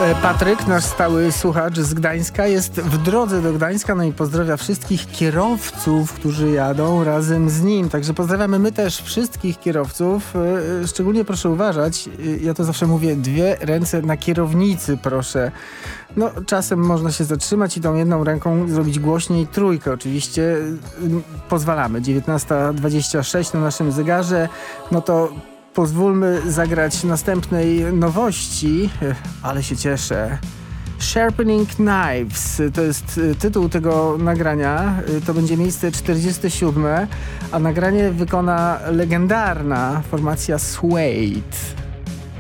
Patryk, nasz stały słuchacz z Gdańska, jest w drodze do Gdańska, no i pozdrawia wszystkich kierowców, którzy jadą razem z nim. Także pozdrawiamy my też wszystkich kierowców. Szczególnie proszę uważać, ja to zawsze mówię, 2 ręce na kierownicy, proszę. No, czasem można się zatrzymać i tą jedną ręką zrobić głośniej, 3 oczywiście. Pozwalamy. 19:26 na naszym zegarze. No to pozwólmy zagrać następnej nowości, ale się cieszę. Sharpening Knives to jest tytuł tego nagrania, to będzie miejsce 47, a nagranie wykona legendarna formacja Suede.